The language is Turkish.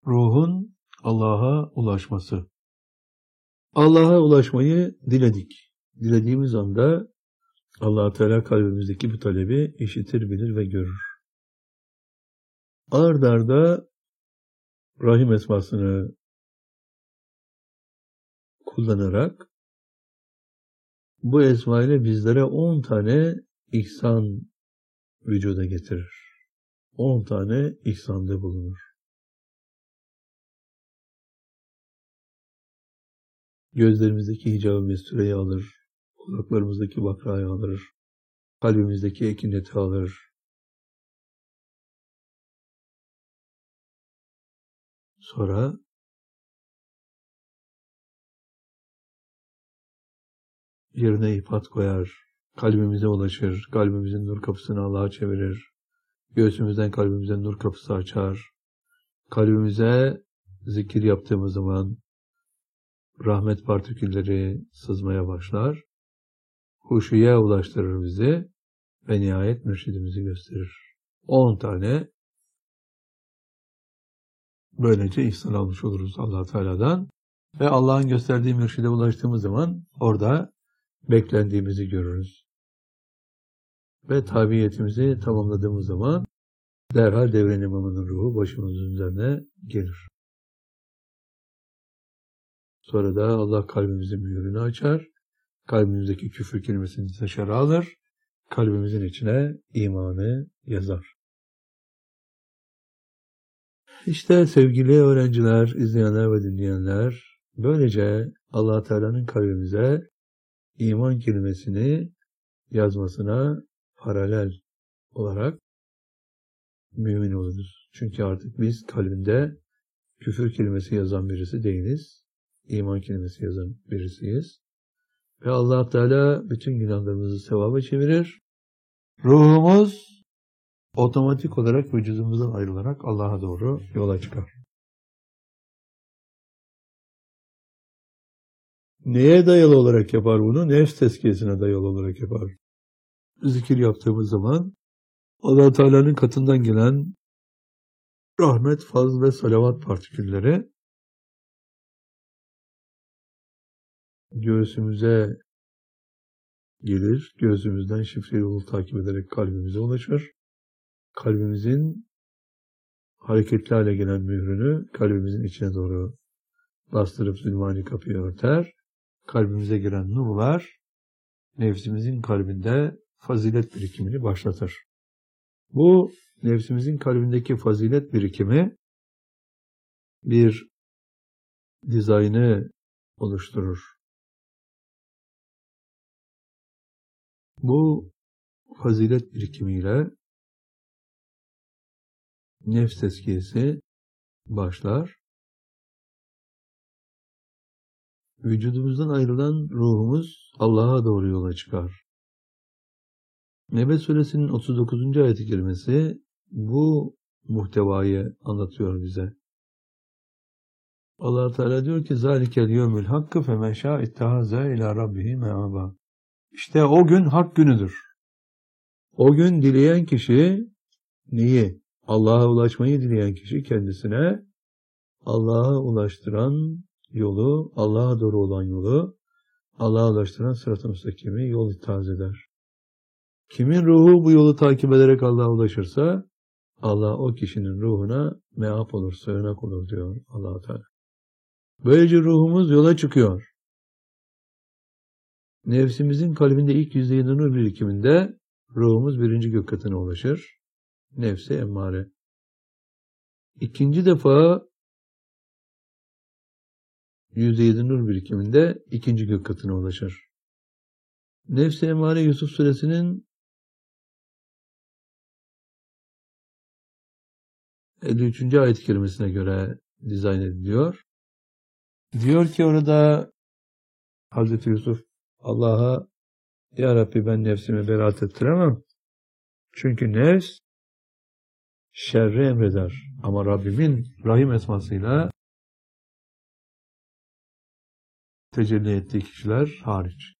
Ruhun Allah'a ulaşması. Allah'a ulaşmayı diledik. Dilediğimiz anda Allah-u Teala kalbimizdeki bu talebi işitir, bilir ve görür. Ard arda Rahim esmasını kullanarak bu esma ile bizlere 10 tane ihsan vücuda getirir. 10 tane ihsanda bulunur. Gözlerimizdeki hicab-ı mestureyi alır, kulaklarımızdaki bakrayı alır, kalbimizdeki ekineti alır. Sonra yerine ifat koyar, kalbimize ulaşır, kalbimizin nur kapısını Allah'a çevirir, göğsümüzden kalbimize nur kapısı açar, kalbimize zikir yaptığımız zaman rahmet partikülleri sızmaya başlar, huşuya ulaştırır bizi ve nihayet mürşidimizi gösterir. 10 tane böylece ihsan almış oluruz Allah-u Teala'dan ve Allah'ın gösterdiği mürşide ulaştığımız zaman orada beklendiğimizi görürüz. Ve tabiyetimizi tamamladığımız zaman derhal devren imamının ruhu başımızın üzerine gelir. Sonra da Allah kalbimizin mühürünü açar, kalbimizdeki küfür kelimesini dışarı alır, kalbimizin içine imanı yazar. İşte sevgili öğrenciler, izleyenler ve dinleyenler, böylece Allah Teala'nın kalbimize iman kelimesini yazmasına paralel olarak mümin oluruz. Çünkü artık biz kalbinde küfür kelimesi yazan birisi değiliz. İman kelimesi yazan birisiyiz. Ve Allah Teala bütün günahlarımızı sevaba çevirir. Ruhumuz otomatik olarak vücudumuzdan ayrılarak Allah'a doğru yola çıkar. Neye dayalı olarak yapar bunu? Nefs tezkiyesine dayalı olarak yapar. Zikir yaptığımız zaman Allah Teala'nın katından gelen rahmet, fazl ve salavat partikülleri göğsümüze gelir. Göğsümüzden şifre yolu takip ederek kalbimize ulaşır. Kalbimizin hareketli hale gelen mührünü kalbimizin içine doğru bastırıp zulmani kapıyı örter. Kalbimize giren nurlar nefsimizin kalbinde fazilet birikimini başlatır. Bu nefsimizin kalbindeki fazilet birikimi bir dizaynı oluşturur. Bu fazilet birikimiyle nefs tezkiyesi başlar. Vücudumuzdan ayrılan ruhumuz Allah'a doğru yola çıkar. Nebe Suresinin 39. ayet-i kerimesi bu muhtevayı anlatıyor bize. Allah Teala diyor ki: "Zalikel yevmül hakkı femen şâ ittehaze ilâ rabbihi me'âbâ." İşte o gün hak günüdür. O gün dileyen kişi neyi? Allah'a ulaşmayı dileyen kişi kendisine Allah'a ulaştıran yolu, Allah'a doğru olan yolu, Allah'a ulaştıran sırat-ı müstakimi yol ittihaz eder. Kimin ruhu bu yolu takip ederek Allah'a ulaşırsa, Allah o kişinin ruhuna meap olur, sığınak olur diyor Allah-u Teala. Böylece ruhumuz yola çıkıyor. Nefsimizin kalbinde ilk %7 nur birikiminde ruhumuz 1. gök katına ulaşır. Nefsi emmare. İkinci defa %7 nur birikiminde 2. gök katına ulaşır. Nefsi emmare Yusuf Suresinin 53. ayet-i kerimesine göre dizayn ediliyor. Diyor ki orada Hazreti Yusuf Allah'a: "Ya Rabbi, ben nefsimi beraat ettiremem. Çünkü nefs şerri emreder. Ama Rabbimin Rahim esmasıyla tecelli ettiği kişiler hariç."